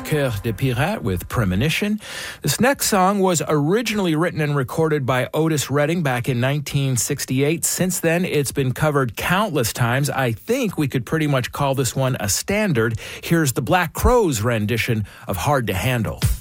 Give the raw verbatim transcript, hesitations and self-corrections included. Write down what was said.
Cœur de Pirate with Premonition. This next song was originally written and recorded by Otis Redding back in nineteen sixty-eight. Since then, it's been covered countless times. I think we could pretty much call this one a standard. Here's the Black Crowes rendition of Hard to Handle.